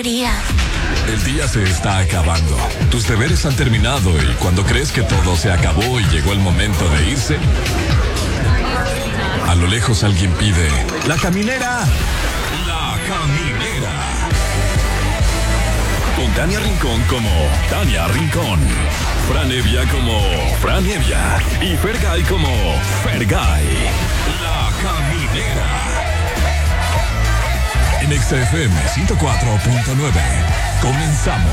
quería. El día se está acabando. Tus deberes han terminado y cuando crees que todo se acabó y llegó el momento de irse, a lo lejos alguien pide: ¡La caminera! ¡La caminera! Con Tania Rincón como Tania Rincón, Fran Evia como Fran Evia y Fergay como Fergay. La caminera. En XFM 104.9. Comenzamos.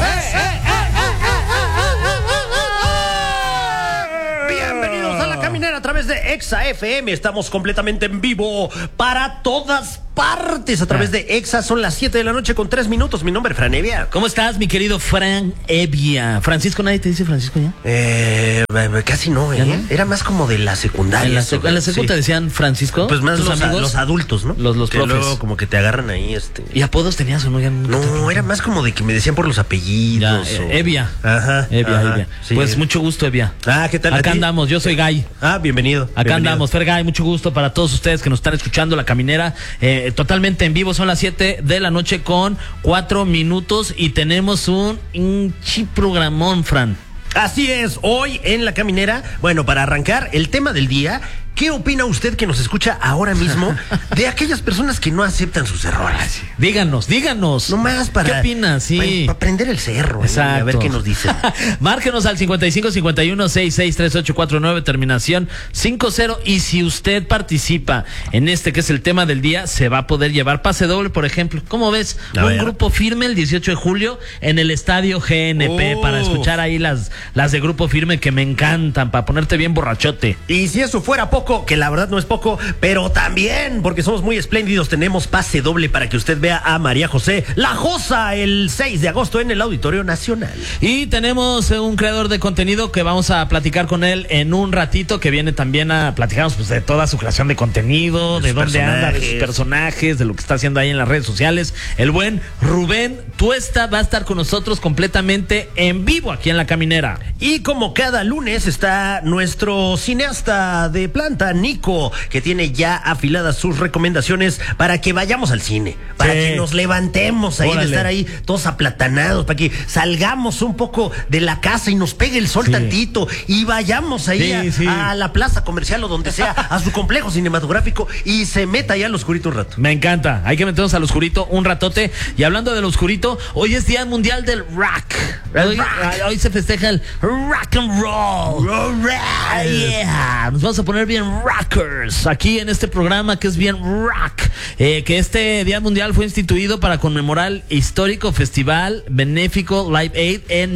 Bienvenidos a La Caminera a través de Exa FM. Estamos completamente en vivo para todas partes a través de Exa. Son las 7 de la noche con 3 minutos. Mi nombre es Fran Evia. ¿Cómo estás, mi querido Fran Evia? Francisco, ¿nadie te dice Francisco ya? Casi no, ¿eh? ¿Ya no? Era más como de la secundaria. En la secu te decían Francisco. Pues más ¿tus amigos? los adultos, ¿no? Los que profes. luego como que te agarran ahí, ¿Y apodos tenías o no? No, era más como de que me decían por los apellidos. Evia. Ajá. Evia. Sí. Pues mucho gusto, Evia. ¿Qué tal? Acá andamos, yo soy Gay. Bienvenido. Acá andamos, Fergay, mucho gusto para todos ustedes que nos están escuchando La Caminera, totalmente en vivo. Son las 7 de la noche con 4 minutos y tenemos un programón, Fran. Así es, hoy en La Caminera, bueno, para arrancar el tema del día, ¿qué opina usted que nos escucha ahora mismo de aquellas personas que no aceptan sus errores? Díganos. Nomás para... ¿Qué opinas? Sí. Para prender el cerro. Exacto. A ver qué nos dicen. Márquenos al 5551-663849, terminación 50. Y si usted participa en este que es el tema del día, se va a poder llevar pase doble, por ejemplo. ¿Cómo ves? Un grupo firme el 18 de julio en el estadio GNP para escuchar ahí las de Grupo Firme que me encantan, para ponerte bien borrachote. Y si eso fuera poco, que la verdad no es poco, pero también, porque somos muy espléndidos, tenemos pase doble para que usted vea a María José La Josa el 6 de agosto en el Auditorio Nacional. Y tenemos un creador de contenido que vamos a platicar con él en un ratito, que viene también a platicarnos pues de toda su creación de contenido, de dónde anda, de sus personajes, de lo que está haciendo ahí en las redes sociales. El buen Rubén Tuesta va a estar con nosotros completamente en vivo aquí en La Caminera. Y como cada lunes está nuestro cineasta de planta, Nico, que tiene ya afiladas sus recomendaciones para que vayamos al cine, para que nos levantemos ahí, de estar ahí todos aplatanados, para que salgamos un poco de la casa y nos pegue el sol tantito y vayamos ahí a la plaza comercial o donde sea, a su complejo cinematográfico y se meta ya al oscurito un rato. Me encanta, hay que meternos al oscurito un ratote. Y hablando del oscurito, hoy es Día Mundial del Rock. Hoy se festeja el rock and roll. Yeah. Nos vamos a poner bien rockers aquí en este programa que es bien rock. Que este Día Mundial fue instituido para conmemorar el histórico festival benéfico Live Aid en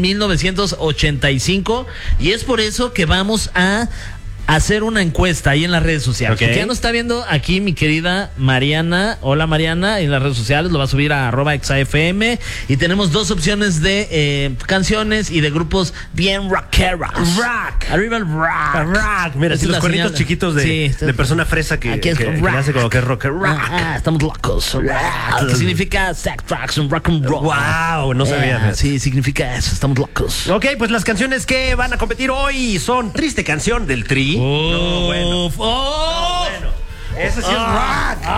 1985. Y es por eso que vamos a hacer una encuesta ahí en las redes sociales. Porque ya nos está viendo aquí mi querida Mariana. Hola, Mariana, en las redes sociales. Lo va a subir a @exafm. Y tenemos 2 opciones de canciones y de grupos bien rockeros. Rock. Arriba el rock. Mira, si los cuernitos chiquitos de persona fresa que hace como que es rocker. Estamos locos. Rock. ¿Qué significa sex, drugs and rock and roll? Wow, no sabía. Sí, significa eso. Estamos locos. Ok, pues las canciones que van a competir hoy son Triste Canción del Tri. No, bueno. Ese sí es rock.